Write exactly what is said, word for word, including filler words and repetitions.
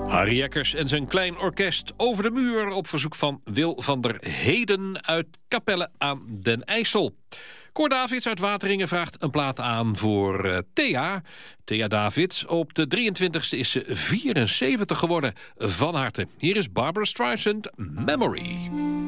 Harry Jekkers en zijn klein orkest over de muur op verzoek van Wil van der Heden uit Capelle aan den IJssel. Cor Davids uit Wateringen vraagt een plaat aan voor uh, Thea. Thea Davids, op de drieëntwintigste is ze vierenzeventig geworden. Van harte. Hier is Barbra Streisand, Memory.